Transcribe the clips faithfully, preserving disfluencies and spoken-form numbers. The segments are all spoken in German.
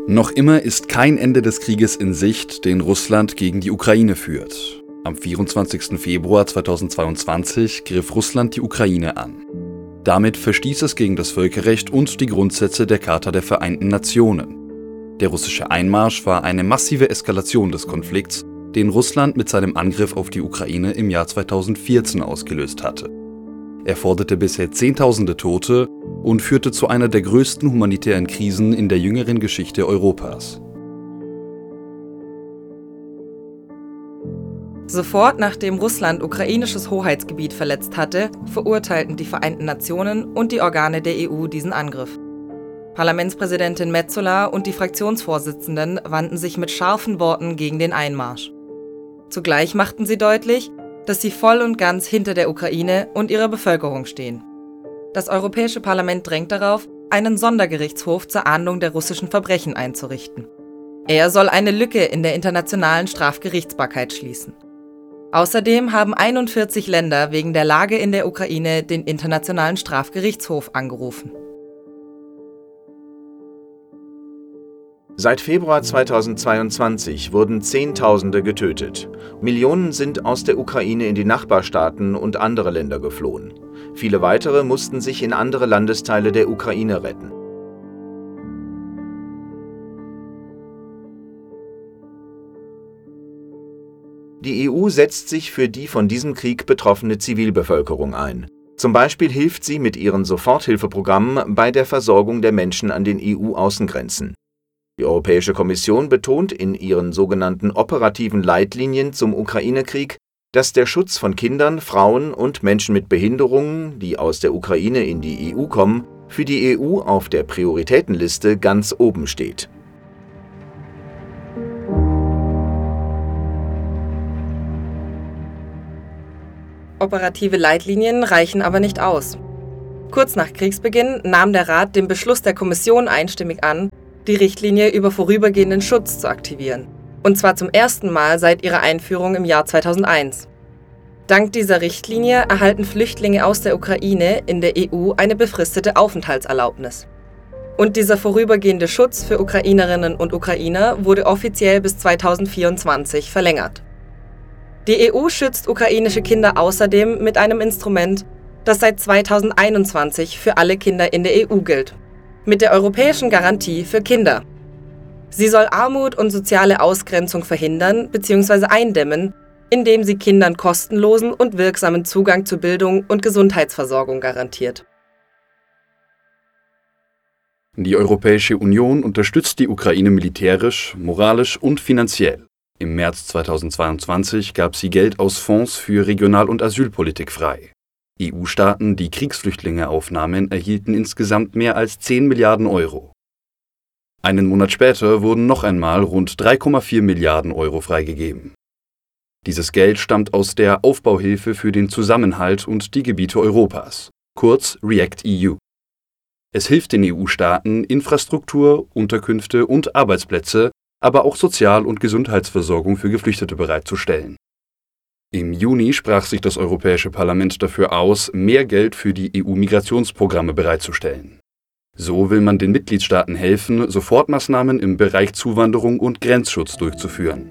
Noch immer ist kein Ende des Krieges in Sicht, den Russland gegen die Ukraine führt. Am vierundzwanzigsten Februar zweitausendzweiundzwanzig griff Russland die Ukraine an. Damit verstieß es gegen das Völkerrecht und die Grundsätze der Charta der Vereinten Nationen. Der russische Einmarsch war eine massive Eskalation des Konflikts, den Russland mit seinem Angriff auf die Ukraine im Jahr zweitausendvierzehn ausgelöst hatte. Er forderte bisher Zehntausende Tote und führte zu einer der größten humanitären Krisen in der jüngeren Geschichte Europas. Sofort nachdem Russland ukrainisches Hoheitsgebiet verletzt hatte, verurteilten die Vereinten Nationen und die Organe der E U diesen Angriff. Parlamentspräsidentin Metsola und die Fraktionsvorsitzenden wandten sich mit scharfen Worten gegen den Einmarsch. Zugleich machten sie deutlich, dass sie voll und ganz hinter der Ukraine und ihrer Bevölkerung stehen. Das Europäische Parlament drängt darauf, einen Sondergerichtshof zur Ahndung der russischen Verbrechen einzurichten. Er soll eine Lücke in der internationalen Strafgerichtsbarkeit schließen. Außerdem haben einundvierzig Länder wegen der Lage in der Ukraine den Internationalen Strafgerichtshof angerufen. Seit Februar zweitausendzweiundzwanzig wurden Zehntausende getötet. Millionen sind aus der Ukraine in die Nachbarstaaten und andere Länder geflohen. Viele weitere mussten sich in andere Landesteile der Ukraine retten. Die E U setzt sich für die von diesem Krieg betroffene Zivilbevölkerung ein. Zum Beispiel hilft sie mit ihren Soforthilfeprogrammen bei der Versorgung der Menschen an den E U-Außengrenzen. Die Europäische Kommission betont in ihren sogenannten operativen Leitlinien zum Ukraine-Krieg, dass der Schutz von Kindern, Frauen und Menschen mit Behinderungen, die aus der Ukraine in die E U kommen, für die E U auf der Prioritätenliste ganz oben steht. Operative Leitlinien reichen aber nicht aus. Kurz nach Kriegsbeginn nahm der Rat den Beschluss der Kommission einstimmig an, die Richtlinie über vorübergehenden Schutz zu aktivieren. Und zwar zum ersten Mal seit ihrer Einführung im Jahr zweitausendeins. Dank dieser Richtlinie erhalten Flüchtlinge aus der Ukraine in der E U eine befristete Aufenthaltserlaubnis. Und dieser vorübergehende Schutz für Ukrainerinnen und Ukrainer wurde offiziell bis zweitausendvierundzwanzig verlängert. Die E U schützt ukrainische Kinder außerdem mit einem Instrument, das seit zweitausendeinundzwanzig für alle Kinder in der E U gilt. Mit der Europäischen Garantie für Kinder. Sie soll Armut und soziale Ausgrenzung verhindern bzw. eindämmen, indem sie Kindern kostenlosen und wirksamen Zugang zu Bildung und Gesundheitsversorgung garantiert. Die Europäische Union unterstützt die Ukraine militärisch, moralisch und finanziell. Im März zweitausendzweiundzwanzig gab sie Geld aus Fonds für Regional- und Asylpolitik frei. E U-Staaten, die Kriegsflüchtlinge aufnahmen, erhielten insgesamt mehr als zehn Milliarden Euro. Einen Monat später wurden noch einmal rund drei Komma vier Milliarden Euro freigegeben. Dieses Geld stammt aus der Aufbauhilfe für den Zusammenhalt und die Gebiete Europas, kurz REACT-E U. Es hilft den E U-Staaten, Infrastruktur, Unterkünfte und Arbeitsplätze, aber auch Sozial- und Gesundheitsversorgung für Geflüchtete bereitzustellen. Im Juni sprach sich das Europäische Parlament dafür aus, mehr Geld für die E U-Migrationsprogramme bereitzustellen. So will man den Mitgliedstaaten helfen, Sofortmaßnahmen im Bereich Zuwanderung und Grenzschutz durchzuführen.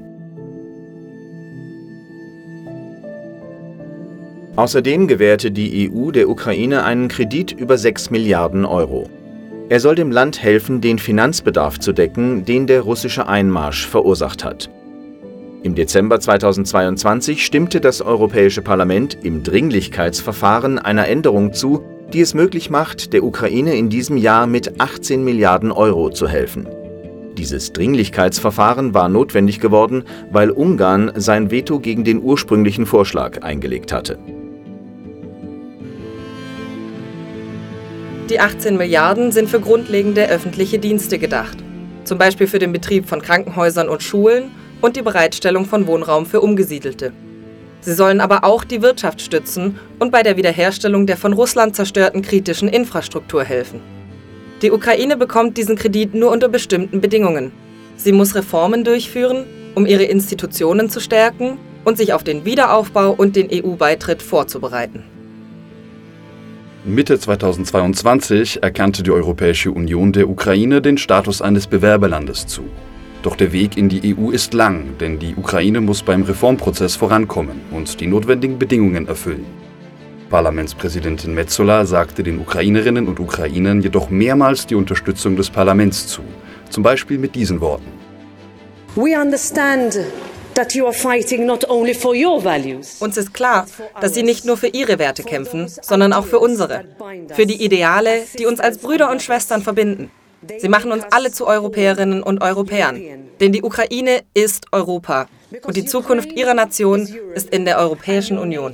Außerdem gewährte die E U der Ukraine einen Kredit über sechs Milliarden Euro. Er soll dem Land helfen, den Finanzbedarf zu decken, den der russische Einmarsch verursacht hat. Im Dezember zweitausendzweiundzwanzig stimmte das Europäische Parlament im Dringlichkeitsverfahren einer Änderung zu, die es möglich macht, der Ukraine in diesem Jahr mit achtzehn Milliarden Euro zu helfen. Dieses Dringlichkeitsverfahren war notwendig geworden, weil Ungarn sein Veto gegen den ursprünglichen Vorschlag eingelegt hatte. Die achtzehn Milliarden sind für grundlegende öffentliche Dienste gedacht, zum Beispiel für den Betrieb von Krankenhäusern und Schulen und die Bereitstellung von Wohnraum für Umgesiedelte. Sie sollen aber auch die Wirtschaft stützen und bei der Wiederherstellung der von Russland zerstörten kritischen Infrastruktur helfen. Die Ukraine bekommt diesen Kredit nur unter bestimmten Bedingungen. Sie muss Reformen durchführen, um ihre Institutionen zu stärken und sich auf den Wiederaufbau und den E U-Beitritt vorzubereiten. Mitte zweitausendzweiundzwanzig erkannte die Europäische Union der Ukraine den Status eines Bewerberlandes zu. Doch der Weg in die E U ist lang, denn die Ukraine muss beim Reformprozess vorankommen und die notwendigen Bedingungen erfüllen. Parlamentspräsidentin Metsola sagte den Ukrainerinnen und Ukrainern jedoch mehrmals die Unterstützung des Parlaments zu, zum Beispiel mit diesen Worten. We understand that you are fighting not only for your values. Uns ist klar, dass Sie nicht nur für Ihre Werte kämpfen, sondern auch für unsere, für die Ideale, die uns als Brüder und Schwestern verbinden. Sie machen uns alle zu Europäerinnen und Europäern, denn die Ukraine ist Europa und die Zukunft ihrer Nation ist in der Europäischen Union.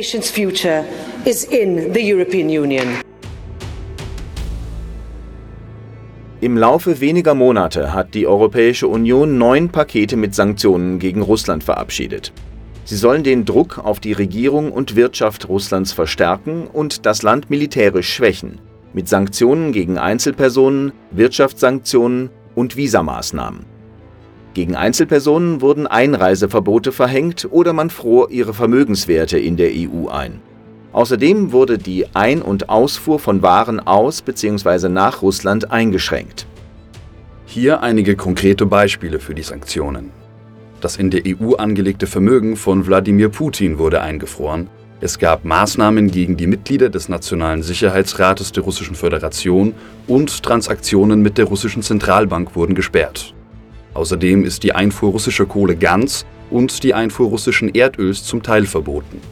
Im Laufe weniger Monate hat die Europäische Union neun Pakete mit Sanktionen gegen Russland verabschiedet. Sie sollen den Druck auf die Regierung und Wirtschaft Russlands verstärken und das Land militärisch schwächen, mit Sanktionen gegen Einzelpersonen, Wirtschaftssanktionen und Visamaßnahmen. Gegen Einzelpersonen wurden Einreiseverbote verhängt oder man fror ihre Vermögenswerte in der E U ein. Außerdem wurde die Ein- und Ausfuhr von Waren aus bzw. nach Russland eingeschränkt. Hier einige konkrete Beispiele für die Sanktionen. Das in der E U angelegte Vermögen von Wladimir Putin wurde eingefroren. Es gab Maßnahmen gegen die Mitglieder des Nationalen Sicherheitsrates der Russischen Föderation und Transaktionen mit der russischen Zentralbank wurden gesperrt. Außerdem ist die Einfuhr russischer Kohle ganz und die Einfuhr russischen Erdöls zum Teil verboten.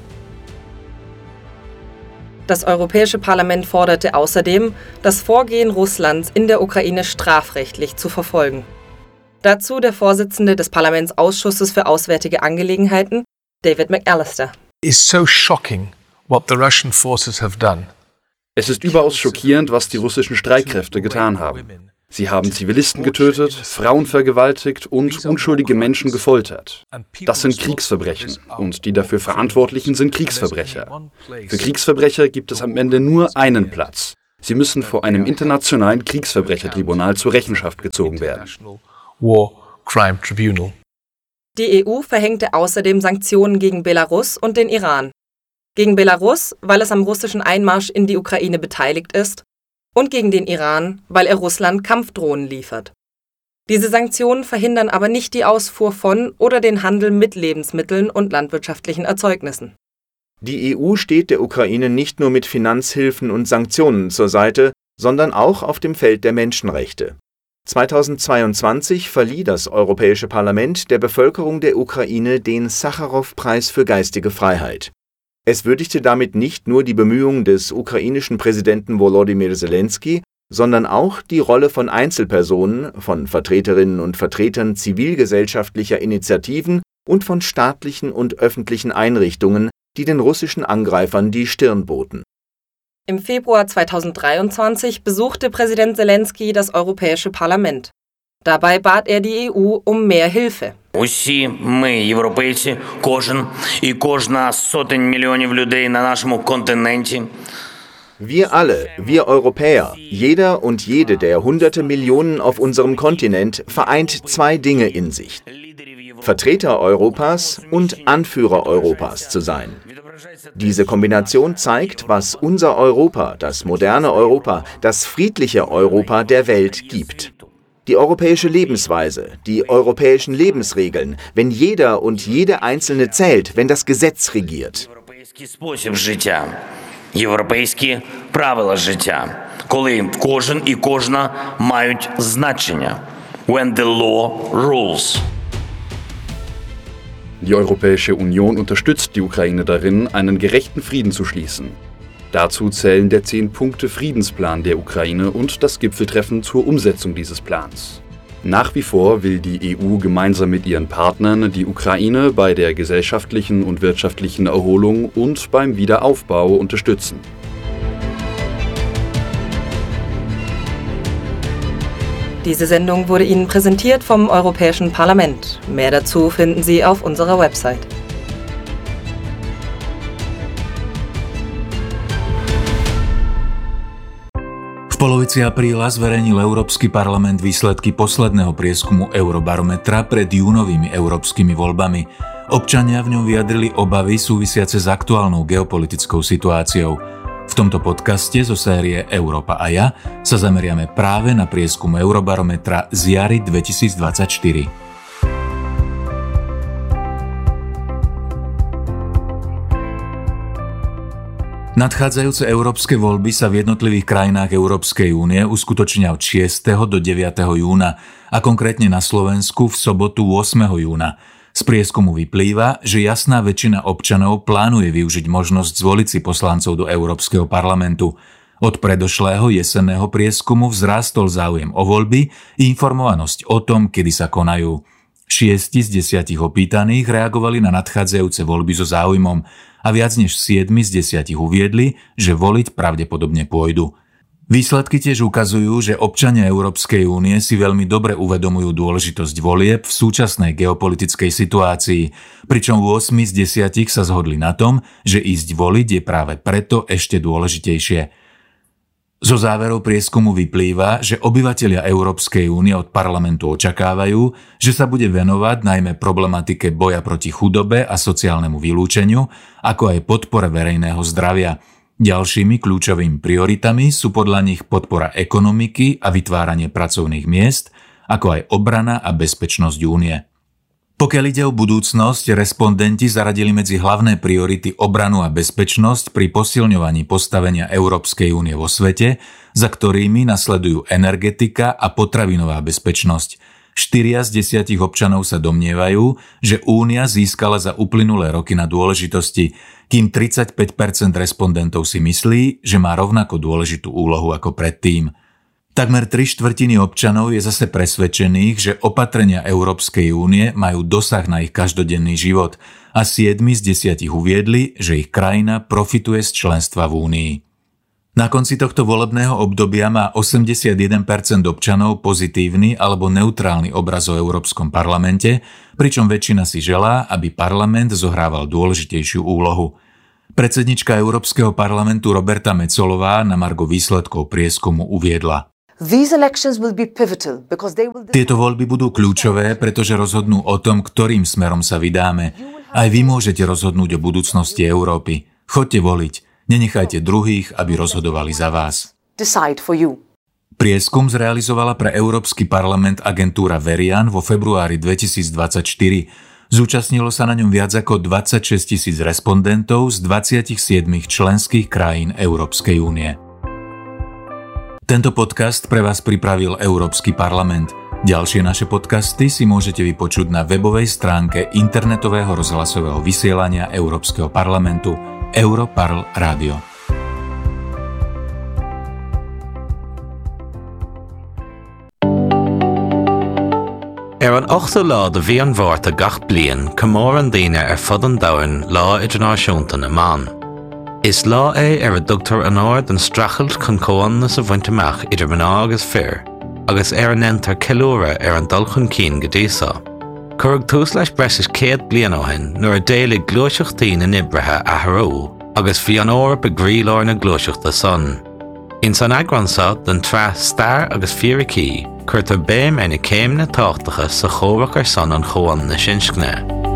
Das Europäische Parlament forderte außerdem, das Vorgehen Russlands in der Ukraine strafrechtlich zu verfolgen. Dazu der Vorsitzende des Parlamentsausschusses für Auswärtige Angelegenheiten, David McAllister. It's so shocking what the Russian forces have done. Es ist überaus schockierend, was die russischen Streitkräfte getan haben. Sie haben Zivilisten getötet, Frauen vergewaltigt und unschuldige Menschen gefoltert. Das sind Kriegsverbrechen und die dafür Verantwortlichen sind Kriegsverbrecher. Für Kriegsverbrecher gibt es am Ende nur einen Platz. Sie müssen vor einem internationalen Kriegsverbrechertribunal zur Rechenschaft gezogen werden. War Crime Tribunal. Die E U verhängte außerdem Sanktionen gegen Belarus und den Iran. Gegen Belarus, weil es am russischen Einmarsch in die Ukraine beteiligt ist, und gegen den Iran, weil er Russland Kampfdrohnen liefert. Diese Sanktionen verhindern aber nicht die Ausfuhr von oder den Handel mit Lebensmitteln und landwirtschaftlichen Erzeugnissen. Die E U steht der Ukraine nicht nur mit Finanzhilfen und Sanktionen zur Seite, sondern auch auf dem Feld der Menschenrechte. zweitausendzweiundzwanzig verlieh das Europäische Parlament der Bevölkerung der Ukraine den Sacharow-Preis für geistige Freiheit. Es würdigte damit nicht nur die Bemühungen des ukrainischen Präsidenten Volodymyr Zelensky, sondern auch die Rolle von Einzelpersonen, von Vertreterinnen und Vertretern zivilgesellschaftlicher Initiativen und von staatlichen und öffentlichen Einrichtungen, die den russischen Angreifern die Stirn boten. Im Februar zweitausenddreiundzwanzig besuchte Präsident Zelensky das Europäische Parlament. Dabei bat er die E U um mehr Hilfe. Усі ми, європейці, кожен і кожна з сотень мільйонів людей на нашому континенті. Wir alle, wir Europäer, jeder und jede der hunderte Millionen auf unserem Kontinent vereint zwei Dinge in sich: Vertreter Europas und Anführer Europas zu sein. Diese Kombination zeigt, was unser Europa, das moderne Europa, das friedliche Europa der Welt gibt. Die europäische Lebensweise, die europäischen Lebensregeln, wenn jeder und jede Einzelne zählt, wenn das Gesetz regiert. Європейські правила життя, коли кожен і кожна мають значення. When the law rules. Die Europäische Union unterstützt die Ukraine darin, einen gerechten Frieden zu schließen. Dazu zählen der zehn-Punkte-Friedensplan der Ukraine und das Gipfeltreffen zur Umsetzung dieses Plans. Nach wie vor will die E U gemeinsam mit ihren Partnern die Ukraine bei der gesellschaftlichen und wirtschaftlichen Erholung und beim Wiederaufbau unterstützen. Diese Sendung wurde Ihnen präsentiert vom Europäischen Parlament. Mehr dazu finden Sie auf unserer Website. V polovici apríla zverejnil Európsky parlament výsledky posledného prieskumu Eurobarometra pred júnovými európskymi voľbami. Občania v ňom vyjadrili obavy súvisiace s aktuálnou geopolitickou situáciou. V tomto podcaste zo série Európa a ja sa zameriame práve na prieskum Eurobarometra z jary dvetisícdvadsaťštyri. Nadchádzajúce európske voľby sa v jednotlivých krajinách Európskej únie uskutočnia od šiesteho do deviateho júna a konkrétne na Slovensku v sobotu ôsmeho júna. Z prieskumu vyplýva, že jasná väčšina občanov plánuje využiť možnosť zvoliť si poslancov do Európskeho parlamentu. Od predošlého jesenného prieskumu vzrástol záujem o voľby i informovanosť o tom, kedy sa konajú. Šiesti z desiatich opýtaných reagovali na nadchádzajúce voľby so záujmom a viac než siedmi z desiatich uviedli, že voliť pravdepodobne pôjdu. Výsledky tiež ukazujú, že občania Európskej únie si veľmi dobre uvedomujú dôležitosť volieb v súčasnej geopolitickej situácii, pričom ôsmi z desiatich sa zhodli na tom, že ísť voliť je práve preto ešte dôležitejšie. Zo záverov prieskumu vyplýva, že obyvatelia Európskej únie od parlamentu očakávajú, že sa bude venovať najmä problematike boja proti chudobe a sociálnemu vylúčeniu, ako aj podpore verejného zdravia. Ďalšími kľúčovými prioritami sú podľa nich podpora ekonomiky a vytváranie pracovných miest, ako aj obrana a bezpečnosť únie. Pokiaľ ide o budúcnosť, respondenti zaradili medzi hlavné priority obranu a bezpečnosť pri posilňovaní postavenia Európskej únie vo svete, za ktorými nasledujú energetika a potravinová bezpečnosť. Štyria z desiatich občanov sa domnievajú, že Únia získala za uplynulé roky na dôležitosti, kým tridsaťpäť percent respondentov si myslí, že má rovnako dôležitú úlohu ako predtým. Takmer tri štvrtiny občanov je zase presvedčených, že opatrenia Európskej únie majú dosah na ich každodenný život a siedmi z desiatich uviedli, že ich krajina profituje z členstva v Únii. Na konci tohto volebného obdobia má osemdesiatjeden percent občanov pozitívny alebo neutrálny obraz o Európskom parlamente, pričom väčšina si želá, aby parlament zohrával dôležitejšiu úlohu. Predsednička Európskeho parlamentu Roberta Metsolová na margo výsledkov prieskumu uviedla: Tieto voľby budú kľúčové, pretože rozhodnú o tom, ktorým smerom sa vydáme. Aj vy môžete rozhodnúť o budúcnosti Európy. Choďte voliť. Nenechajte druhých, aby rozhodovali za vás. Prieskum zrealizovala pre Európsky parlament agentúra Verian vo februári dvetisícdvadsaťštyri. Zúčastnilo sa na ňom viac ako dvadsaťšesť tisíc respondentov z dvadsaťsedem členských krajín Európskej únie. Tento podcast pre vás pripravil Európsky parlament. Ďalšie naše podcasty si môžete vypočuť na webovej stránke internetového rozhlasového vysielania Európskeho parlamentu Europarl Radio. Ar an ochta lá de bhí an bhart a gach bliain, comór an daoine ar fud an domhain lá idirnáisiúnta na Man. Is lá é ar a dugtar an áard an strachelt chun comhainne sa bhainteach idir mná agus fear, agus ar an entar ceiliúra ar an dul chun cín go dtí. Curg tús leis breis céad bliain ó hin nuair a déigh glúiseachtaí na nibrithe a thró, agus bhí an árap a gríleáir na glúiseachta son. In san agransa den tre star agus fiaraí, chuirtar béim ar na céimne táchtacha sa chomhach ar son an chomhain na sinscne.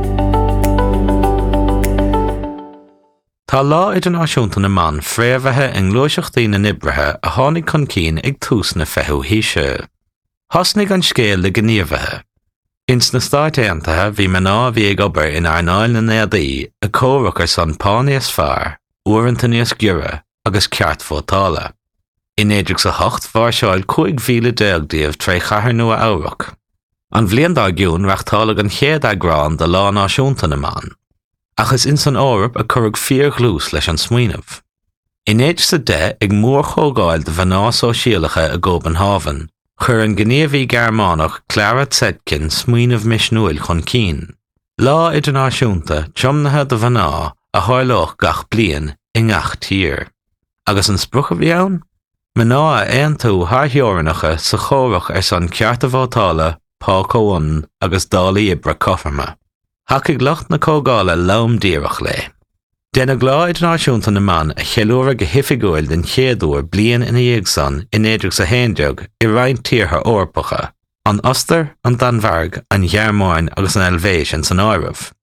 Tá lá idirnáisiúnta na Man fréamhaithe an glúiseachtaí na nibrithe a tháinig chun cín ag tús na feithú híse. Thosnig an scéal le gníomhaithe. Ins na stáit éantaithe bhí mná bhí ag obair in airnáil na néadaí a córadh ar son páníos fearr, uaireanta níos giúra agus ceart fótála. In éideag sa hocht bharseáil cúig mhíle déagdaobh trí chathair nua amhrach. An bhliain dá giún reachtáladh an chéad agrán de lá náisiúnta na Man, achas in san árap a curg fíor glús leis an smaoinemh. In éideag sa de ag mór chógáil de bhaná sóisialacha a Copenhagen, chur an gníomhaí Gearmánach Clara Zetkin smaoinemh misnúil chun cín. Lá idirnáisiúnta tiomnathe de bhaná a tharlách gach bliain i ngach tír. Agus an sprucha bhí ann? Mná a aon tú thartheorainnacha sa chomhach ar san cearta bhátála pácóhain agus dálaí ibre cofarma. Hacaigh lucht na cógála lam díreach le. Déna glá idirnáisiúnta na Man a cheiliúra go hifigiúil den chéadúir bliain ina dhéag san in éideag sa héindeag i roinnt tíortha orpacha, an Oster, an Danmhairg, an Ghearmáin agus an Elvéis in san áireamh.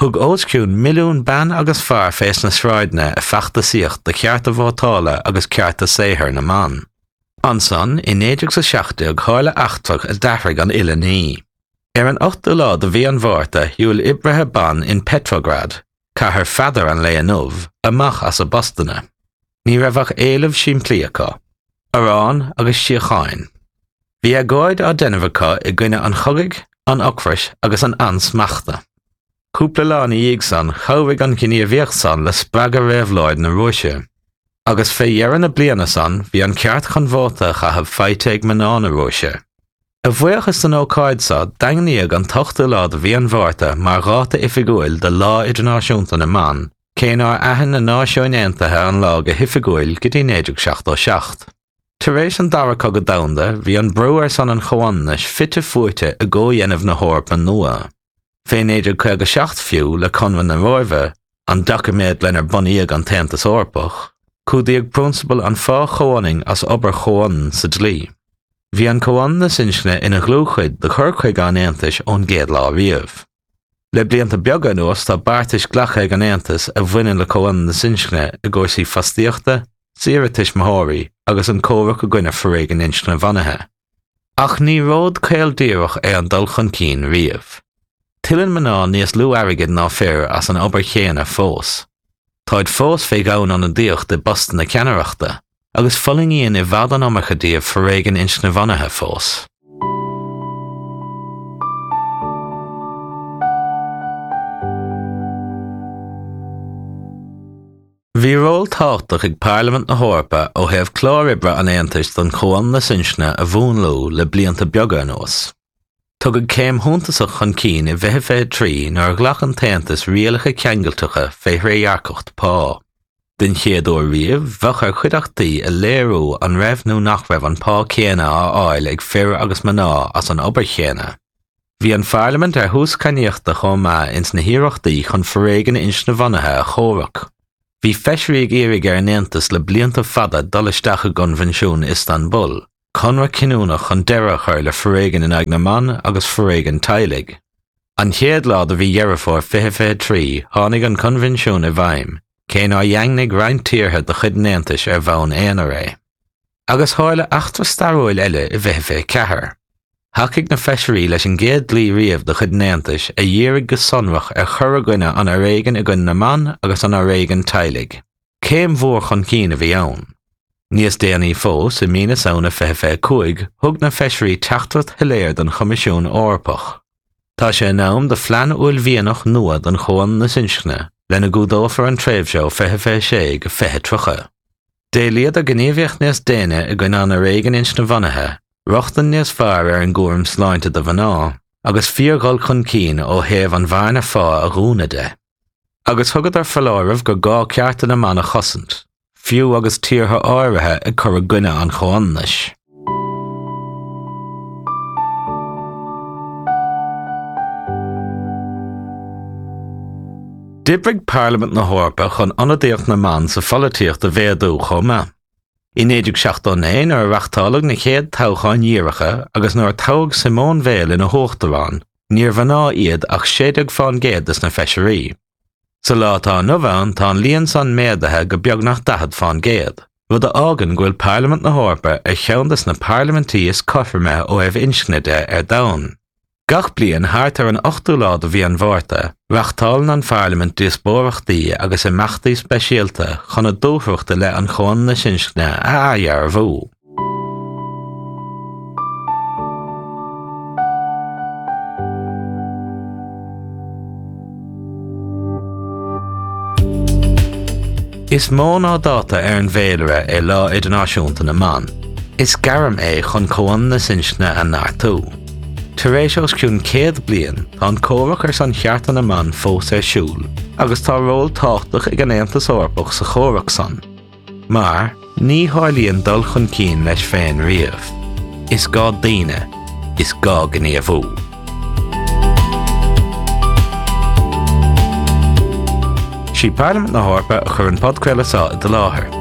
Thug ósciún milliún ban agus fear fés na sráidne a feachta síocht de ceart a bhótála agus ceart a séthar na man. Anson, in éideag sa seachtaí hála achtfach a dafraigh an ile ní. Ar an ochtú lá de bhí an bhórta hiúil ibrithe ban in Petrograd, caithfear fadar an Leonov, amach as a Bostana. Ní raibhach éilimh siimplíocha, arán agus siocháin. Bhí a gáid á denmhacha i gcuine an chogaigh, an ocfris agus an ansmachta. Cúpla lá na dhéag san, chomhaigh an cinní a bhíoch san le sppraga réamhlóid na Rúise. Agus fé dhearan na bliana san, bhí an ceart chun bhóta chathab feiteag mená na Rúise. A bhuachas an ócáid sa, daingníag an tochtú lá de bhí an bhórta mar ráta ifigúil de lá idirnáisiúnta na man, cénar aithin na náisiúin aontaithe an lá go hifigúil go dtí néideag seacht ó seacht. Tar éis an daracha go damda, bhí an breúir san an chohannis fitte fuaite a ggó dhéanamh na hórpa nua. Fé néideag chuig a seacht fiú le conhan na roimhe, an dacaméad lenar bunaíag an tentas orpach, cúdaíag prúnsabal an fá chohaning as obair chohanan sa dlí. Bhí an chohan na sinne ina glúchuid de churchuig an Aontais ón géad lá riamh. Le blianta beaga nuas tá bartais ghlachaig an Aontas a bhaineann le chohan na sinne a gcósaí fastíochta, síiritis mothirí agus an córa go gcuine forréig an insne bhanathe. Ach ní ród céaldíireach é an dul chun cín riamh. Tuileann mná níos lú airgid ná fear as an obair chéana fós. Táid fós fé gabhann an díoch de Boston na ceannaireachta, agus foling íon i bhd an omacha díobh forréig an insne bhanathe fós. Bhí ról táchtach ag Parliament na Hórpa ó thaobh clár-ibre an Aontais don chohan na sinne a bhúnlú le blianta beaga anuas. Tugad céim thuntasach chun cín i bheith fé trí nar ghlach an Taontas rialacha ceangailteacha fé réarcocht pá. Den chéadú riamh bhachar chuideachtaí a léirú an raibh nó nach raibh an pá chéana á áil ag fear agus maná as an obair chéana. Bhí an Parliament ar thús caníochta chomá ins na hiireachtaí chun forréig an insne bhanathe a chóireach. Bhí feisiríg éirigh ar an Aontas le blianta fada dul isteach a gonfensiún Istanbul, conra cinúnach chun deireadh chuir le forréigean in ag na man agus forréigean tailig. An chéad lá a bhí dhearafór fiche fé trí tháinig an convensiún i bhaim, cén á dheangnig roinn tíortha do chud an Aontais ar bhonn éana ré. Agus tháilig achtar staróil eile i bheith fé cethair. Hacaigh na feisirí leis an géad dlí riamh do chud an Aontais a dhéarigh go sonrach ar chur a gcuine an aréigean i gcuine na man agus an aréigean tailig. Céim mhór chun cín a bhí ann. Níos déanaí fós i mína saona fiche fé cuaig thug na feisirí teachtat hiléir don Choimisiún Eorpach. Tá sé in am de phlean uail bhíonach nua don chohan na sinne lena gúdófar an tréimhseo fiche fé sé go fiche trocha. Déiliad a gníomhíocht níos déine i gcuine an aréigean insne bhanathe, rochtan níos fearr ar an gcuairim sláinte do bhaná, agus fíorgáil chun cín ó thaobh an bharna fá a rúna de. Agus thugad ar foláirmh go gá cearta na man a chosint, fiú agus tíortha áirithe ag chur a gcuine an chohannis. D'oibrigh Parliament na Hórpa chun anadíocht na man sa folaíocht a bhéadú chomá. I néideag seachtán éin ar reachtálaigh na chéad toghcháin díreacha agus nuair toghadh Simón Weil ina Hochtarán, níor bhaná iad ach séideag fáin géad is na feisirí. Sa látá nóbhain tá an líon san méadathe go beag nach dahad fáin géad, rud a ágan ghfuil Parliament na Hórpa ar cheantas na parlamentíos coifirme ó éibh inscneide ar domhan. Gach bliain thart ar an ochtú lá a bhí an bhórta, reachtálann an Parliament díospóireachtaí agus imeachtaí speisialta chun a dúthreachta le an chohan na sinsne a aghear bhú. Is mó ná dáta ar an bhéilire é lá idirnáisiúnta na man. Is garam é chun chohan na sinsne a náirtú. Tar éis os ciún céad bliain tá an cóireach ar san chearta na man fós ar siúl, agus tá ról táchtach ag an Aontas Eorpach sa chóireach san. Mar, ní háilíonn dul chun cín leis féin riamh. Is gá daoine, is gá gníomhú. Sí Parliament na Hórpa a chur an podcréile sa i do láthair.